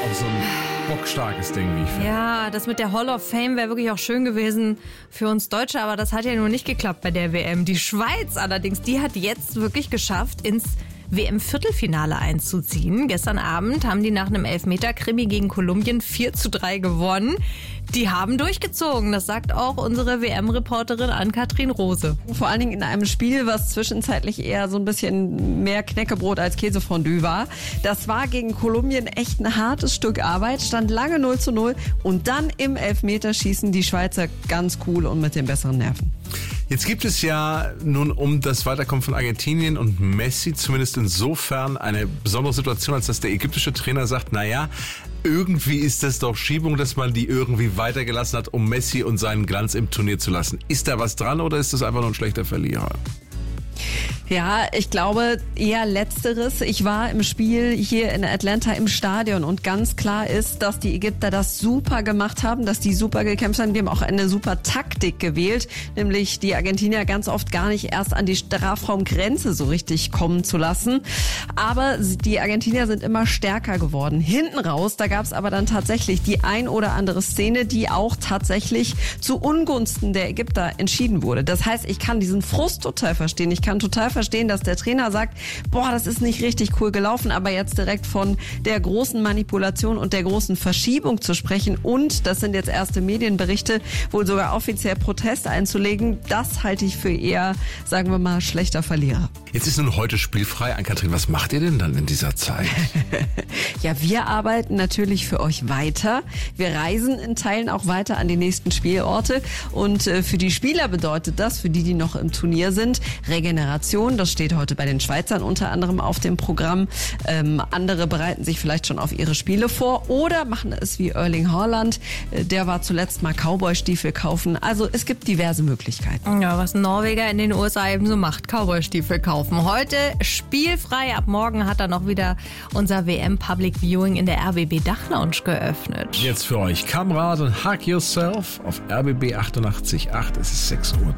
auch so ein bockstarkes Ding, wie ich finde. Ja, das mit der Hall of Fame wäre wirklich auch schön gewesen für uns Deutsche, aber das hat ja nur nicht geklappt bei der WM. Die Schweiz allerdings, die hat jetzt wirklich geschafft, ins WM-Viertelfinale einzuziehen. Gestern Abend haben die nach einem Elfmeter-Krimi gegen Kolumbien 4:3 gewonnen. Die haben durchgezogen, das sagt auch unsere WM-Reporterin Ann-Kathrin Rose. Vor allen Dingen in einem Spiel, was zwischenzeitlich eher so ein bisschen mehr Knäckebrot als Käsefondue war. Das war gegen Kolumbien echt ein hartes Stück Arbeit, stand lange 0:0 und dann im Elfmeterschießen die Schweizer ganz cool und mit den besseren Nerven. Jetzt gibt es ja nun um das Weiterkommen von Argentinien und Messi zumindest insofern eine besondere Situation, als dass der ägyptische Trainer sagt, naja, irgendwie ist das doch Schiebung, dass man die irgendwie weitergelassen hat, um Messi und seinen Glanz im Turnier zu lassen. Ist da was dran oder ist das einfach nur ein schlechter Verlierer? Ja, ich glaube eher Letzteres. Ich war im Spiel hier in Atlanta im Stadion und ganz klar ist, dass die Ägypter das super gemacht haben, dass die super gekämpft haben. Die haben auch eine super Taktik gewählt, nämlich die Argentinier ganz oft gar nicht erst an die Strafraumgrenze so richtig kommen zu lassen. Aber die Argentinier sind immer stärker geworden. Hinten raus, da gab es aber dann tatsächlich die ein oder andere Szene, die auch tatsächlich zu Ungunsten der Ägypter entschieden wurde. Das heißt, ich kann diesen Frust total verstehen. Ich kann total verstehen, dass der Trainer sagt, boah, das ist nicht richtig cool gelaufen, aber jetzt direkt von der großen Manipulation und der großen Verschiebung zu sprechen und, das sind jetzt erste Medienberichte, wohl sogar offiziell Protest einzulegen, das halte ich für eher, sagen wir mal, schlechter Verlierer. Jetzt ist nun heute spielfrei. Ann-Kathrin, was macht ihr denn dann in dieser Zeit? Ja, wir arbeiten natürlich für euch weiter. Wir reisen in Teilen auch weiter an die nächsten Spielorte und für die Spieler bedeutet das, für die noch im Turnier sind, Regeneration. Das steht heute bei den Schweizern unter anderem auf dem Programm. Andere bereiten sich vielleicht schon auf ihre Spiele vor oder machen es wie Erling Haaland. Der war zuletzt mal Cowboy-Stiefel kaufen. Also es gibt diverse Möglichkeiten. Ja, was ein Norweger in den USA eben so macht, Cowboy-Stiefel kaufen. Heute spielfrei. Ab morgen hat dann noch wieder unser WM Public Viewing in der RBB Dachlounge geöffnet. Jetzt für euch Kamrad und Hug Yourself auf RBB 88.8. Es ist 6:03 Uhr.